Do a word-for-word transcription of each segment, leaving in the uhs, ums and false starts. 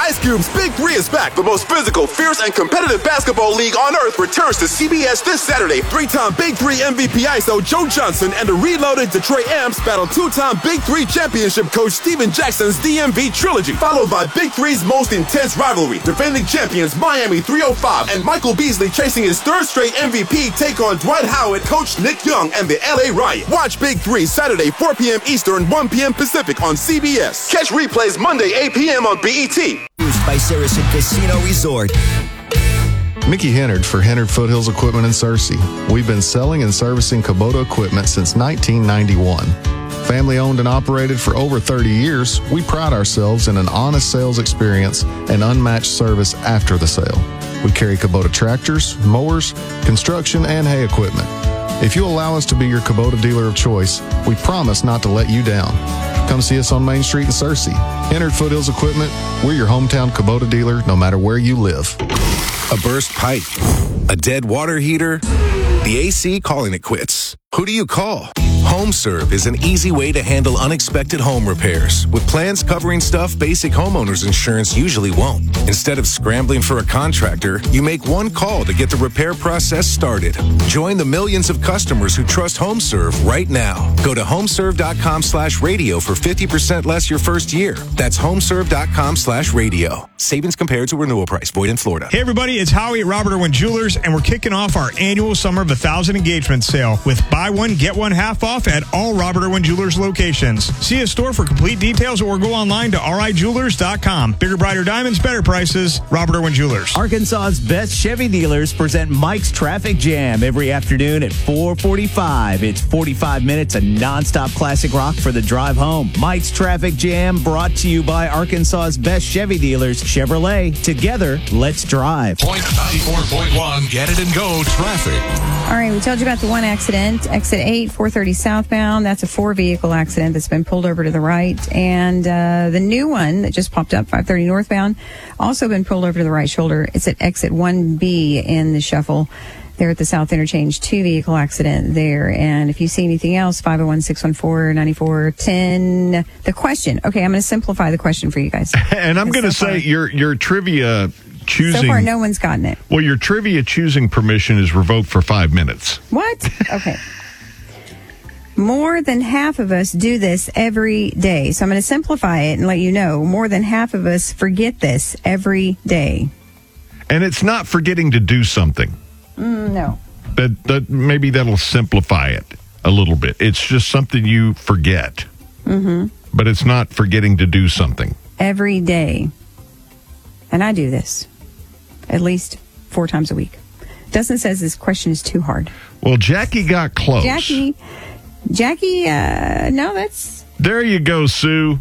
Ice Cube's Big Three is back. The most physical, fierce, and competitive basketball league on earth returns to C B S this Saturday. Three-time Big Three M V P I S O Joe Johnson and the reloaded Detroit Amps battle two-time Big Three championship coach Steven Jackson's D M V trilogy, followed by Big Three's most intense rivalry. Defending champions Miami three oh five and Michael Beasley chasing his third straight M V P take on Dwight Howard, Coach Nick Young, and the L A Riot. Watch Big Three Saturday, four p.m. Eastern, one p.m. Pacific on C B S. Catch replays Monday, eight p.m. on B E T. By Saracen Casino Resort. Mickey Hennard for Hennard Foothills Equipment in Searcy. We've been selling and servicing Kubota equipment since nineteen ninety-one. Family owned and operated for over thirty years, we pride ourselves in an honest sales experience and unmatched service after the sale. We carry Kubota tractors, mowers, construction, and hay equipment. If you allow us to be your Kubota dealer of choice, we promise not to let you down. Come see us on Main Street in Searcy. Hennard Foothills Equipment, we're your hometown Kubota dealer no matter where you live. A burst pipe, a dead water heater, the A C calling it quits. Who do you call? HomeServe is an easy way to handle unexpected home repairs with plans covering stuff basic homeowners insurance usually won't. Instead of scrambling for a contractor, you make one call to get the repair process started. Join the millions of customers who trust HomeServe right now. Go to homeserve.com slash radio for fifty percent less your first year. That's homeserve.com slash radio. Savings compared to renewal price. Void in Florida. Hey everybody, it's Howie at Robert Irwin Jewelers, and we're kicking off our annual Summer of a Thousand Engagement Sale with buy one, get one half off at all Robert Irwin Jewelers locations. See a store for complete details or go online to r i jewelers dot com. Bigger, brighter diamonds, better prices. Robert Irwin Jewelers. Arkansas's best Chevy dealers present Mike's Traffic Jam every afternoon at four forty-five. It's forty-five minutes of nonstop classic rock for the drive home. Mike's Traffic Jam brought to you by Arkansas's best Chevy dealers, Chevrolet. Together, let's drive. Point ninety-four point one, get it and go traffic. All right, we told you about the one accident, exit eight, four thirty southbound. That's a four-vehicle accident that's been pulled over to the right. And uh, the new one that just popped up, five thirty northbound, also been pulled over to the right shoulder. It's at exit one B in the shuffle there at the South Interchange, two-vehicle accident there. And if you see anything else, five oh one, six one four, nine four one zero. The question. Okay, I'm going to simplify the question for you guys. And I'm going to so say your your trivia choosing. So far, no one's gotten it. Well, your trivia choosing permission is revoked for five minutes. What? Okay. More than half of us do this every day. So I'm going to simplify it and let you know. More than half of us forget this every day. And it's not forgetting to do something. Mm, no. That, that maybe that'll simplify it a little bit. It's just something you forget. Mm-hmm. But it's not forgetting to do something. Every day. And I do this at least four times a week. Dustin says this question is too hard. Well, Jackie got close. Jackie... Jackie, uh, no, that's... There you go, Sue.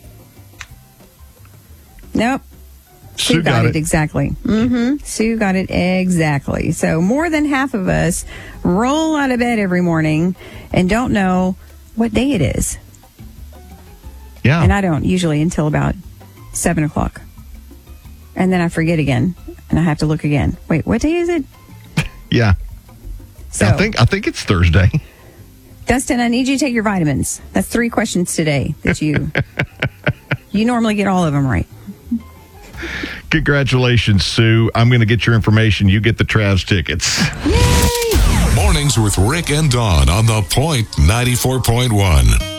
Nope. Sue, Sue got, got it. it exactly. Mm-hmm. Sue got it exactly. So more than half of us roll out of bed every morning and don't know what day it is. Yeah. And I don't usually until about seven o'clock. And then I forget again, and I have to look again. Wait, what day is it? Yeah. So, I think I think it's Thursday. Dustin, I need you to take your vitamins. That's three questions today that you you normally get all of them right. Congratulations, Sue. I'm going to get your information. You get the Travs tickets. Yay! Mornings with Rick and Dawn on the Point ninety-four point one.